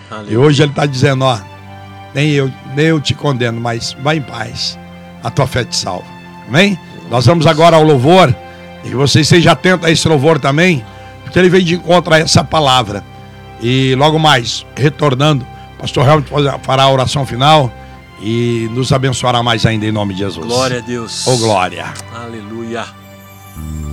Aleluia. E hoje ele está dizendo, ó, nem eu te condeno, mas vai em paz, a tua fé te salva. Amém? Nós vamos agora ao louvor, e que vocês sejam atentos a esse louvor também, porque ele vem de encontro a essa palavra. E logo mais, retornando, pastor Helmut fará a oração final e nos abençoará mais ainda em nome de Jesus. Glória a Deus. Oh, glória. Aleluia.